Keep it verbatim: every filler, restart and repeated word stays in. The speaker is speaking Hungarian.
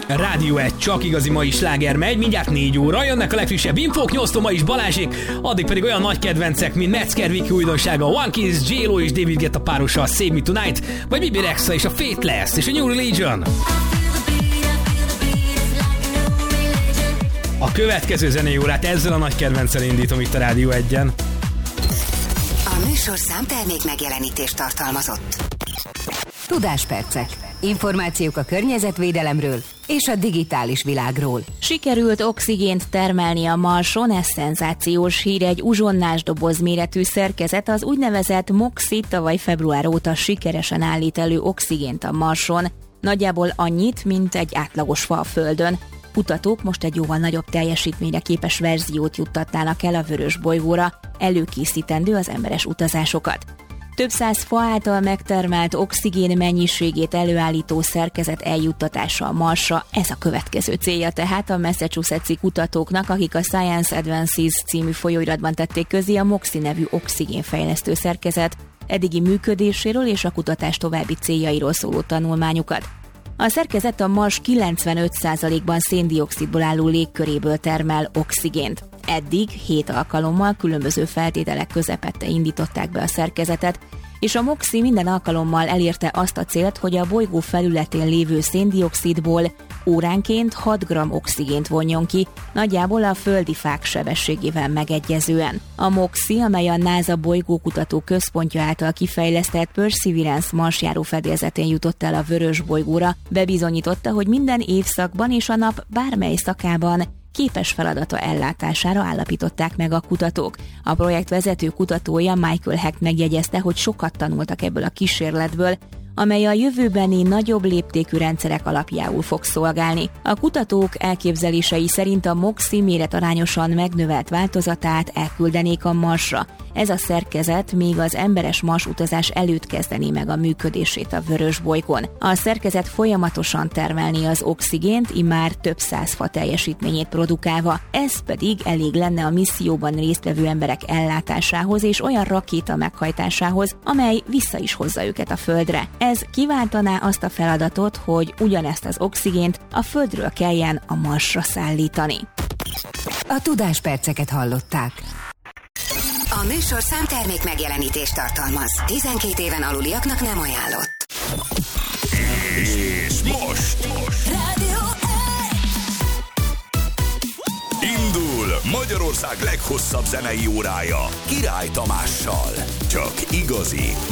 Rádió egy, csak igazi mai sláger megy, mindjárt négy óra, jönnek a legfrissebb infók, nyolctól is Balázsék, addig pedig olyan nagy kedvencek, mint Metzger Viki újdonsága, One Kiss, J-Lo és David Guetta párosa, Save Me Tonight, vagy Bibi Rexha és a Faithless és a New Religion. A következő zenei órát ezzel a nagy kedvenccel indítom itt a Rádió egyen. A műsorszám termék megjelenítést tartalmazott. Tudáspercek. Információk a környezetvédelemről és a digitális világról. Sikerült oxigént termelni a Marson, ez szenzációs hír. Egy uzsonnás doboz méretű szerkezet, az úgynevezett MOXIE tavaly február óta sikeresen állít elő oxigént a Marson. Nagyjából annyit, mint egy átlagos fa a Földön. Kutatók most egy jóval nagyobb teljesítményre képes verziót juttatnának el a vörös bolygóra, előkészítendő az emberes utazásokat. Több száz fa által megtermelt oxigén mennyiségét előállító szerkezet eljuttatása a Marsra, ez a következő célja tehát a massachusettsi kutatóknak, akik a Science Advances című folyóiratban tették közzé a MOXIE nevű oxigénfejlesztő szerkezet eddigi működéséről és a kutatás további céljairól szóló tanulmányukat. A szerkezet a Mars kilencvenöt százalékban széndioxidból álló légköréből termel oxigént. Eddig hét alkalommal különböző feltételek közepette indították be a szerkezetet, és a MOXIE minden alkalommal elérte azt a célt, hogy a bolygó felületén lévő széndioxidból óránként hat gramm oxigént vonjon ki, nagyjából a földi fák sebességével megegyezően. A MOXIE, amely a NASA bolygókutató központja által kifejlesztett Perseverance marsjáró fedélzetén jutott el a vörös bolygóra, bebizonyította, hogy minden évszakban és a nap bármely szakában képes feladata ellátására állapították meg a kutatók. A projekt vezető kutatója Michael Hecht megjegyezte, hogy sokat tanultak ebből a kísérletből, amely a jövőbeni nagyobb léptékű rendszerek alapjául fog szolgálni. A kutatók elképzelései szerint a MOXIE méretarányosan megnövelt változatát elküldenék a Marsra. Ez a szerkezet még az emberes Mars utazás előtt kezdené meg a működését a vörös bolygón. A szerkezet folyamatosan termelné az oxigént, immár több száz fa teljesítményét produkálva. Ez pedig elég lenne a misszióban résztvevő emberek ellátásához és olyan rakéta meghajtásához, amely vissza is hozza őket a Földre. Ez kiváltaná azt a feladatot, hogy ugyanezt az oxigént a Földről kelljen a Marsra szállítani. A tudásperceket hallották. A műsorszám termék megjelenítést tartalmaz. tizenkét éven aluliaknak nem ajánlott. És most, most. Rádió Indul Magyarország leghosszabb zenei órája Király Tamással. Csak igazi